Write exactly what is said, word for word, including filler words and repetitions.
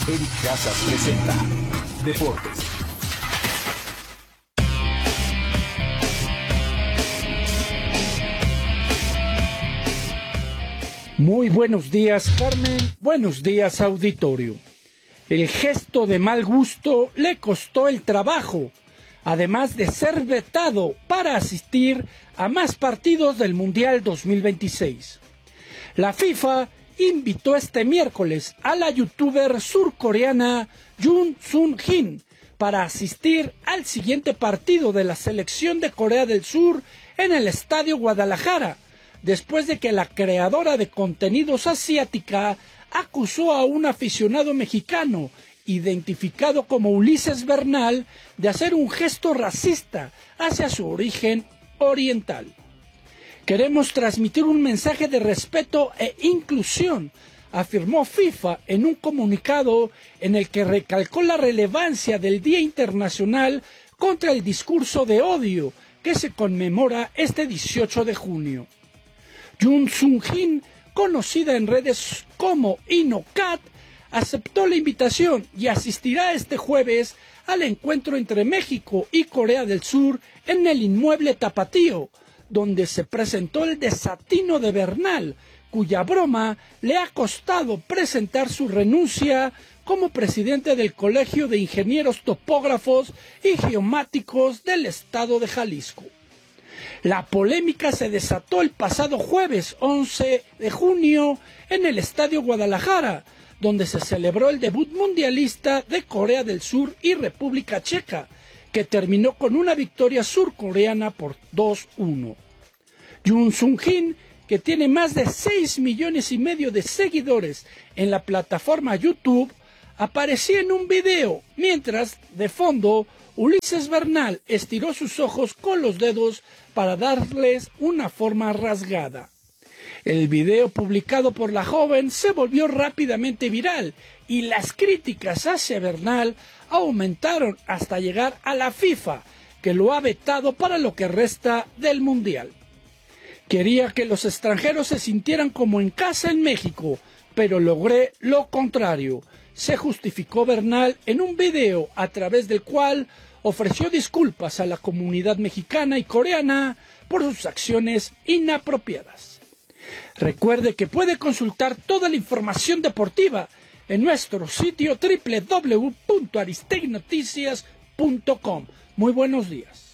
Eric Casas presenta Deportes. Muy buenos días, Carmen. Buenos días, auditorio. El gesto de mal gusto le costó el trabajo, además de ser vetado para asistir a más partidos del Mundial dos mil veintiséis. La FIFA invitó este miércoles a la youtuber surcoreana Yoon Sung-jin para asistir al siguiente partido de la selección de Corea del Sur en el Estadio Guadalajara, después de que la creadora de contenidos asiática acusó a un aficionado mexicano, identificado como Ulises Bernal, de hacer un gesto racista hacia su origen oriental. Queremos transmitir un mensaje de respeto e inclusión, afirmó FIFA en un comunicado en el que recalcó la relevancia del Día Internacional contra el Discurso de Odio, que se conmemora este dieciocho de junio. Yoon Sung-jin, conocida en redes como InnoCat, aceptó la invitación y asistirá este jueves al encuentro entre México y Corea del Sur en el Inmueble Tapatío, donde se presentó el desatino de Bernal, cuya broma le ha costado presentar su renuncia como presidente del Colegio de Ingenieros Topógrafos y Geomáticos del Estado de Jalisco. La polémica se desató el pasado jueves once de junio en el Estadio Guadalajara, donde se celebró el debut mundialista de Corea del Sur y República Checa, que terminó con una victoria surcoreana por dos uno. Yoon Sung-jin, que tiene más de seis millones y medio de seguidores en la plataforma YouTube, aparecía en un video, mientras, de fondo, Ulises Bernal estiró sus ojos con los dedos para darles una forma rasgada. El video publicado por la joven se volvió rápidamente viral y las críticas hacia Bernal aumentaron hasta llegar a la FIFA, que lo ha vetado para lo que resta del Mundial. Quería que los extranjeros se sintieran como en casa en México, pero logré lo contrario, se justificó Bernal en un video a través del cual ofreció disculpas a la comunidad mexicana y coreana por sus acciones inapropiadas. Recuerde que puede consultar toda la información deportiva en nuestro sitio doble u doble u doble u punto aristeguinoticias punto com. Muy buenos días.